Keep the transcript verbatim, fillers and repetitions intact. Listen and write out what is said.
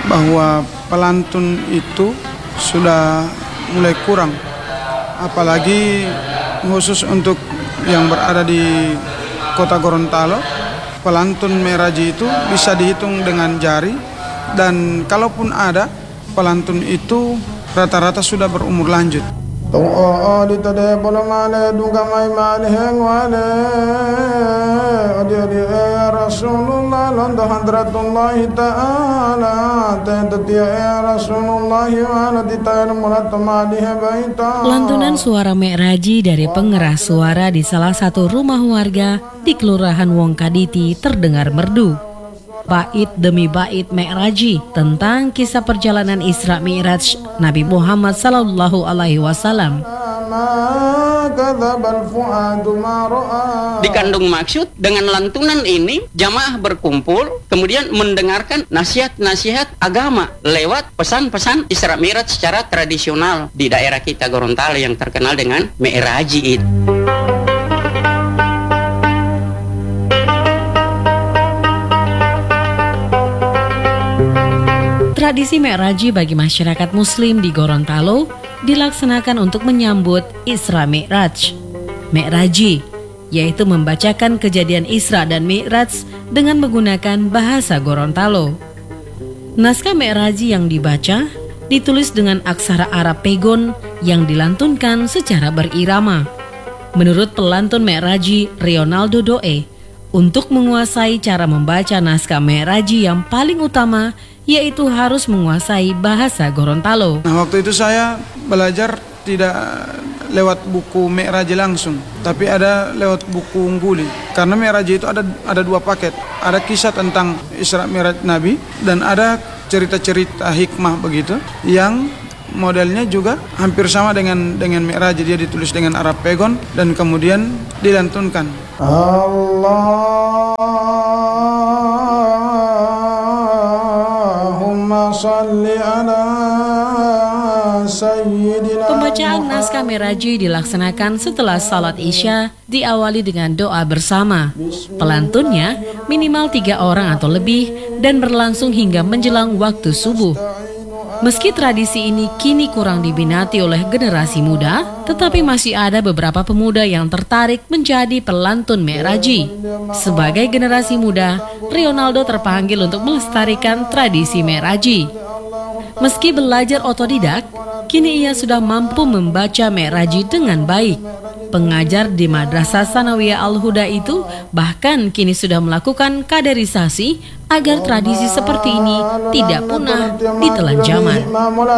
bahwa pelantun itu sudah mulai kurang, apalagi khusus untuk yang berada di kota Gorontalo. Pelantun Mi'raji itu bisa dihitung dengan jari, dan kalaupun ada pelantun itu rata-rata sudah berumur lanjut. Lantunan suara Mi'raji dari pengeras suara di salah satu rumah warga di Kelurahan Wongkaditi terdengar merdu. Bait demi bait Mi'raji tentang kisah perjalanan Isra Mi'raj Nabi Muhammad sallallahu alaihi wasallam. Dikandung maksud dengan lantunan ini, jamaah berkumpul kemudian mendengarkan nasihat-nasihat agama lewat pesan-pesan Isra Mi'raj secara tradisional di daerah kita Gorontalo yang terkenal dengan Mi'raji itu. Tradisi Mi'raji bagi masyarakat Muslim di Gorontalo dilaksanakan untuk menyambut Isra Mi'raj. Mi'raji, yaitu membacakan kejadian Isra dan Mi'raj dengan menggunakan bahasa Gorontalo. Naskah Mi'raji yang dibaca ditulis dengan aksara Arab Pegon yang dilantunkan secara berirama. Menurut pelantun Mi'raji Rionaldo Doe, untuk menguasai cara membaca naskah Mi'raji yang paling utama yaitu harus menguasai bahasa Gorontalo. Nah, waktu itu saya belajar tidak lewat buku Mi'raji langsung, tapi ada lewat buku Ungguli. Karena Mi'raji itu ada ada dua paket. Ada kisah tentang Isra Mi'raj Nabi dan ada cerita-cerita hikmah begitu yang modelnya juga hampir sama dengan dengan Mi'raji. Dia ditulis dengan Arab Pegon dan kemudian dilantunkan. Allah Pembacaan naskah Mi'raji dilaksanakan setelah salat Isya, diawali dengan doa bersama. Pelantunnya minimal tiga orang atau lebih dan berlangsung hingga menjelang waktu subuh. Meski tradisi ini kini kurang diminati oleh generasi muda, tetapi masih ada beberapa pemuda yang tertarik menjadi pelantun Mi'raji. Sebagai generasi muda, Rionaldo terpanggil untuk melestarikan tradisi Mi'raji. Meski belajar otodidak, kini ia sudah mampu membaca Mi'raji dengan baik. Pengajar di Madrasah Sanawiyah Al-Huda itu bahkan kini sudah melakukan kaderisasi agar tradisi seperti ini tidak punah ditelan zaman.